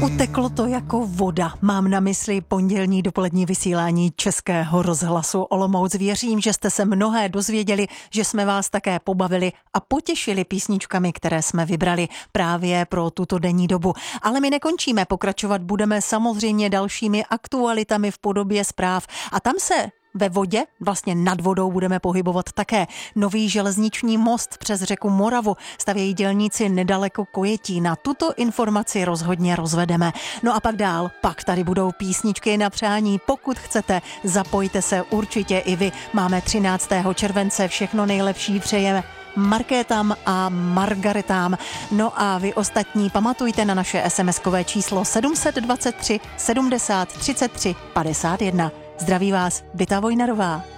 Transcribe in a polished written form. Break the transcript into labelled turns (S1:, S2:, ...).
S1: Uteklo to jako voda. Mám na mysli pondělní dopolední vysílání Českého rozhlasu Olomouc. Věřím, že jste se mnohé dozvěděli, že jsme vás také pobavili a potěšili písničkami, které jsme vybrali právě pro tuto denní dobu. Ale my nekončíme, pokračovat budeme samozřejmě dalšími aktualitami v podobě zpráv. A tam se ve vodě, vlastně nad vodou, budeme pohybovat také. Nový železniční most přes řeku Moravu stavějí dělníci nedaleko Kojetína. Tuto informaci rozhodně rozvedeme. No a pak dál, pak tady budou písničky na přání. Pokud chcete, zapojte se určitě i vy. Máme 13. července, všechno nejlepší přejeme Markétám a Margaretám. No a vy ostatní pamatujte na naše SMS-kové číslo 723 70 33 51. Zdraví vás Dita Vojnarová.